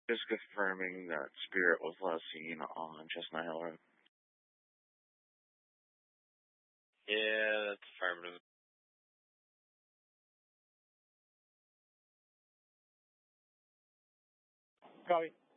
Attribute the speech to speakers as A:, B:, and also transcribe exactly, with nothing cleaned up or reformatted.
A: Just confirming that Spirit was last seen on Chestnut Hill Road.
B: Yeah, that's affirmative.
C: Copy.